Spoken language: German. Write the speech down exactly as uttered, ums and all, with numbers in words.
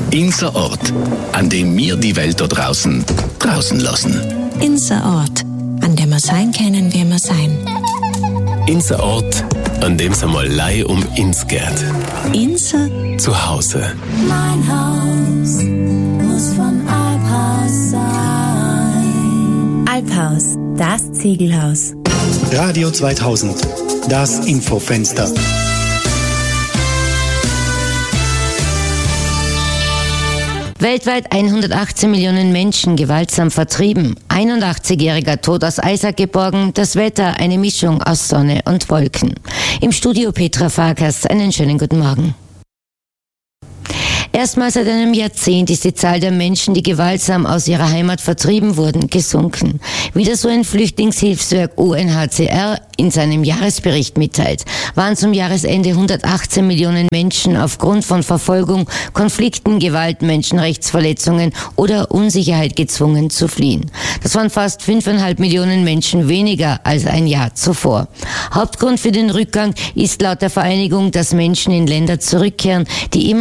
Inser Ort, an dem wir die Welt da draußen draußen lassen. Inser Ort, an dem wir sein können, wie wir sein. Inser Ort, an dem es einmal Lei um ins geht. Inser zu Hause. Mein Haus muss vom Alphaus sein. Alphaus, das Ziegelhaus. Radio zweitausend, das Infofenster. Weltweit hundertachtzehn Millionen Menschen gewaltsam vertrieben. einundachtzigjähriger tot aus Eisack geborgen. Das Wetter eine Mischung aus Sonne und Wolken. Im Studio Petra Farkas, einen schönen guten Morgen. Erstmals seit einem Jahrzehnt ist die Zahl der Menschen, die gewaltsam aus ihrer Heimat vertrieben wurden, gesunken. Wie das U N-Flüchtlingshilfswerk U N H C R in seinem Jahresbericht mitteilt, waren zum Jahresende hundertachtzehn Millionen Menschen aufgrund von Verfolgung, Konflikten, Gewalt, Menschenrechtsverletzungen oder Unsicherheit gezwungen zu fliehen. Das waren fast fünfeinhalb Millionen Menschen weniger als ein Jahr zuvor. Hauptgrund für den Rückgang ist laut der Vereinigung, dass Menschen in Länder zurückkehren, die immer